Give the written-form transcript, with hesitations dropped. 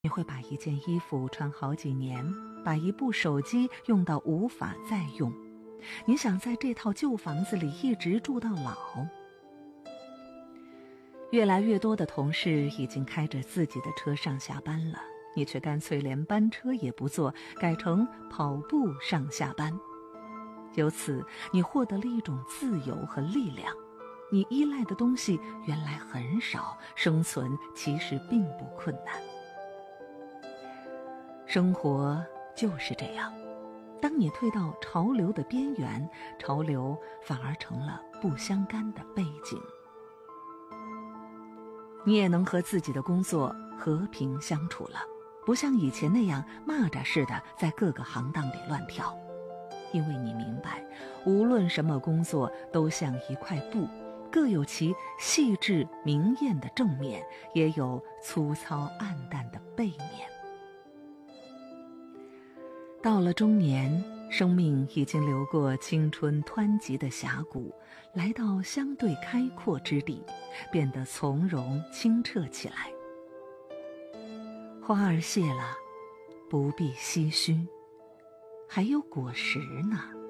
你会把一件衣服穿好几年，把一部手机用到无法再用。你想在这套旧房子里一直住到老。越来越多的同事已经开着自己的车上下班了，你却干脆连班车也不坐，改成跑步上下班。由此，你获得了一种自由和力量。你依赖的东西原来很少，生存其实并不困难。生活就是这样，当你退到潮流的边缘，潮流反而成了不相干的背景。你也能和自己的工作和平相处了，不像以前那样蚂蚱似的在各个行当里乱跳。因为你明白，无论什么工作都像一块布，各有其细致明艳的正面，也有粗糙暗淡的背面。到了中年，生命已经流过青春湍急的峡谷，来到相对开阔之地，变得从容清澈起来。花儿谢了，不必唏嘘，还有果实呢。